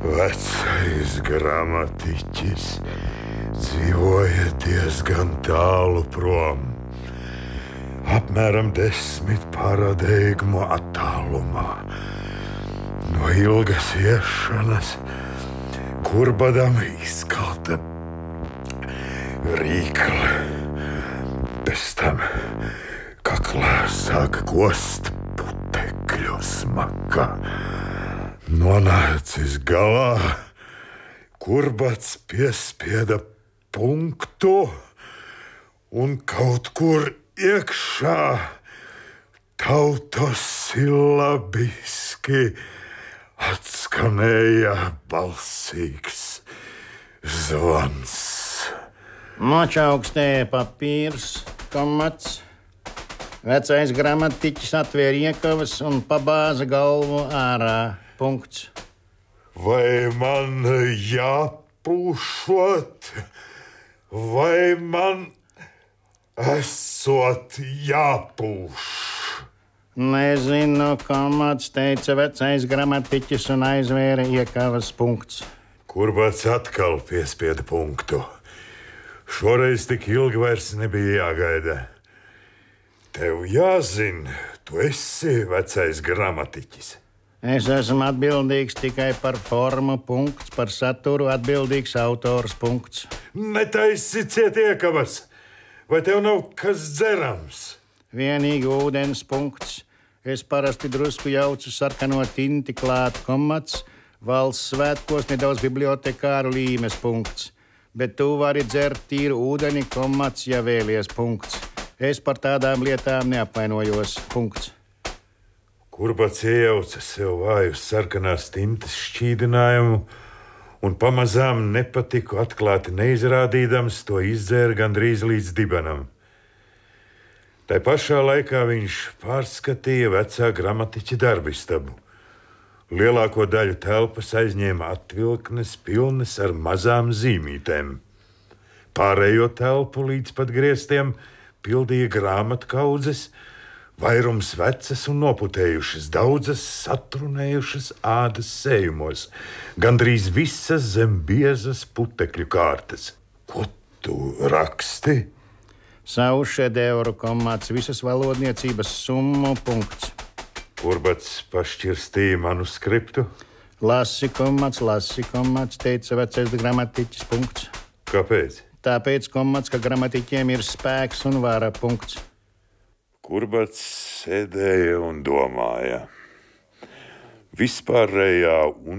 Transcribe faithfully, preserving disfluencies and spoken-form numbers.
Vecais gramatiķis dzīvoja diezgan tālu prom, apmēram desmit paradeigmu attālumā. No ilgas iešanas kurbadam izkalta rīkla. Pēc tam kaklā sāk kost putekļu smaka. Nonācis galā, kurbats piespieda punktu un kaut kur iekšā tautosilabiski atskanēja balsīgs zvans. Nočaukstēja papīrs, komats. Vecais gramatiķis atvēra iekavas un pabāza galvu ārā. Punkts. Vai man jāpūšot, vai man esot jāpūš? Nezinu, komats, teica vecais gramatiķis un aizvēra iekavas. Punkts. Kurbats atkal piespieda punktu. Šoreiz tik ilgi vairs nebija jāgaida. Tev jāzina, tu esi vecais gramatiķis. Es esmu atbildīgs tikai par formu, punkts, par saturu atbildīgs autors, punkts. Netaisi ciet iekavas, vai tev nav kas dzerams? Vienīgi ūdens, punkts. Es parasti drusku jaucu sarkano tinti klāt, komats, valsts svētkos nedaudz bibliotekāru līmes, punkts. Bet tu vari dzert tīru ūdeni, komats, ja vēlies, punkts. Es par tādām lietām neapvainojos, punkts. Kurbats iejauca sev vāju sarkanās tintas šķīdinājumu un pamazām nepatiku atklāti neizrādīdams to izdzēra gandrīz līdz dibenam. Tai pašā laikā viņš pārskatīja vecā gramatiķa darbistabu. Lielāko daļu telpas aizņēma atvilknes pilnas ar mazām zīmītēm. Pārējo telpu līdz pat griestiem pildīja grāmatkaudzes, vairums vecas un noputējušas, daudzas satrunējušas ādas sējumos, gandrīz visas zem biezas putekļu kārtas. Ko tu raksti? Savu šedevru, komats, visas valodniecības summu, punkts. Kurbats pašķirstīja manuskriptu. Lasi, komats, lasi, komats, teica vecais gramatiķis, punkts. Kāpēc? Tāpēc, komats, ka gramatiķiem ir spēks un vara, punkts. Kurbats sēdēja un domāja. Vispārējā un